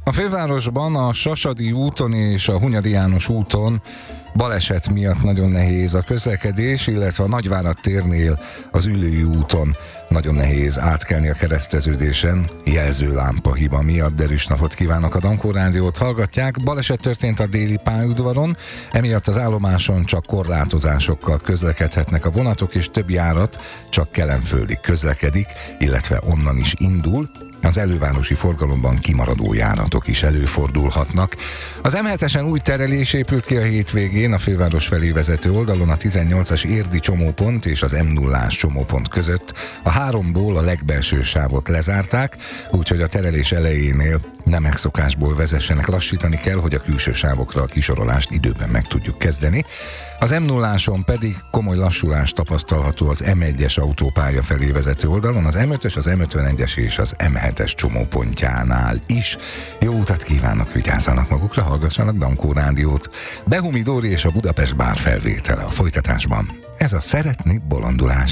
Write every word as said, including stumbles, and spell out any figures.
A fővárosban a Sasadi úton és a Hunyadi János úton baleset miatt nagyon nehéz a közlekedés, illetve a Nagyvárad térnél az Üllői úton nagyon nehéz átkelni a kereszteződésen, jelzőlámpa hiba miatt. Derűs napot kívánok, a Dankó Rádiót hallgatják. Baleset történt a déli pályaudvaron, emiatt az állomáson csak korlátozásokkal közlekedhetnek a vonatok, és több járat csak Kelenföldig közlekedik, illetve onnan is indul. Az elővárosi forgalomban kimaradó járatok is előfordulhatnak. Az em hetesen új terelés épült ki a hétvégén a főváros felé vezető oldalon, a tizennyolcas érdi csomópont és az em nullás csomópont között. A háromból a legbelső sávot lezárták, úgyhogy a terelés elejénél nem megszokásból vezessenek. Lassítani kell, hogy a külső sávokra a kisorolást időben meg tudjuk kezdeni. Az em nulláson pedig komoly lassulás tapasztalható az em egyes autópálya felé vezető oldalon, az em ötös, az em ötvenegyes és az em hetes csomópontjánál is. Jó utat kívánok, vigyázzanak magukra, hallgassanak Dankó Rádiót. Behumi Dóri és a Budapest Bár felvétele a folytatásban. Ez a Szeretni bolondulás.